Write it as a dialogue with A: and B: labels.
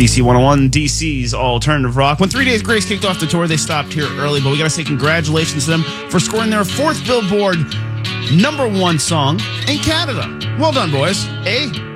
A: DC 101, DC's Alternative Rock. When 3 Days Grace kicked off the tour, they stopped here early, but we got to say congratulations to them for scoring their 4th Billboard #1 song in Canada. Well done, boys. Eh?